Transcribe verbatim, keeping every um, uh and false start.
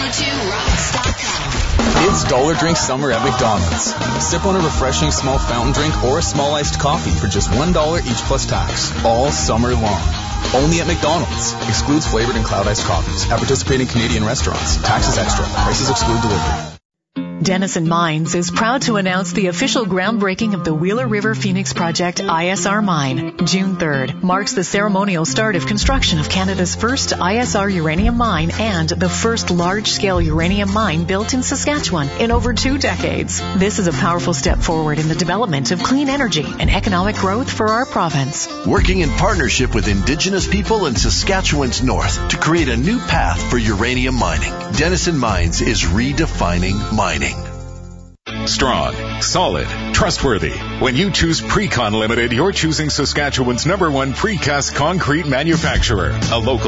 two rocks dot com. It's Dollar Drink Summer at McDonald's. Sip on a refreshing small fountain drink or a small iced coffee for just one dollar each plus tax, all summer long. Only at McDonald's. Excludes flavored and cloud iced coffees at participating Canadian restaurants. Taxes extra. Prices exclude delivery. Denison Mines is proud to announce the official groundbreaking of the Wheeler River Phoenix Project I S R mine. June third marks the ceremonial start of construction of Canada's first I S R uranium mine and the first large-scale uranium mine built in Saskatchewan in over two decades. This is a powerful step forward in the development of clean energy and economic growth for our province. Working in partnership with Indigenous people in Saskatchewan's north to create a new path for uranium mining. Denison Mines is redefining mining. Strong, solid, trustworthy. When you choose Precon Limited, you're choosing Saskatchewan's number one precast concrete manufacturer, a local